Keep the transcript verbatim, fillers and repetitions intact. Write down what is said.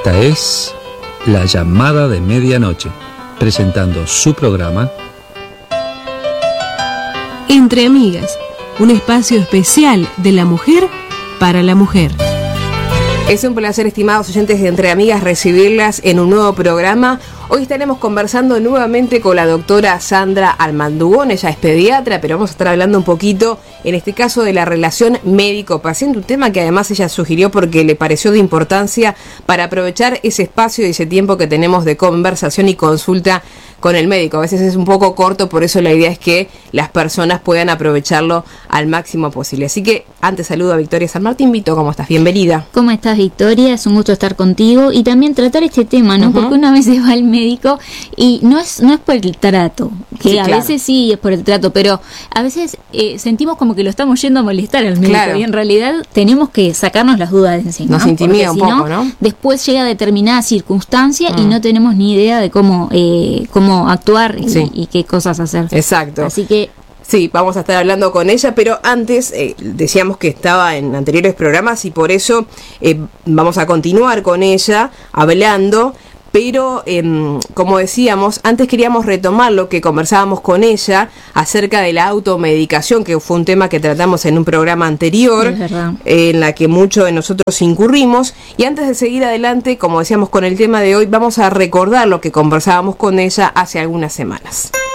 Esta es La Llamada de Medianoche, presentando su programa Entre Amigas, un espacio especial de la mujer para la mujer. Es un placer, estimados oyentes de Entre Amigas, recibirlas en un nuevo programa. Hoy estaremos conversando nuevamente con la doctora Sandra Almandugón. Ella es pediatra, pero vamos a estar hablando un poquito, en este caso, de la relación médico-paciente, un tema que además ella sugirió porque le pareció de importancia para aprovechar ese espacio y ese tiempo que tenemos de conversación y consulta con el médico. A veces es un poco corto, por eso la idea es que las personas puedan aprovecharlo al máximo posible. Así que antes saludo a Victoria San Martín. Vito, ¿cómo estás? Bienvenida. ¿Cómo estás, Victoria? Es un gusto estar contigo y también tratar este tema, ¿no? Uh-huh. Porque una vez se va al médico y no es no es por el trato, que sí, a claro. veces sí es por el trato, pero a veces eh, sentimos como que lo estamos yendo a molestar al médico, claro. Y en realidad tenemos que sacarnos las dudas de encima. Nos intimida un poco, ¿no? Después llega determinada circunstancia mm. y no tenemos ni idea de cómo eh, cómo actuar y, sí. y qué cosas hacer. Exacto. Así que sí, vamos a estar hablando con ella, pero antes eh, decíamos que estaba en anteriores programas y por eso eh, vamos a continuar con ella hablando. Pero, eh, como decíamos, antes queríamos retomar lo que conversábamos con ella acerca de la automedicación, que fue un tema que tratamos en un programa anterior, eh, en la que muchos de nosotros incurrimos. Y antes de seguir adelante, como decíamos con el tema de hoy, vamos a recordar lo que conversábamos con ella hace algunas semanas.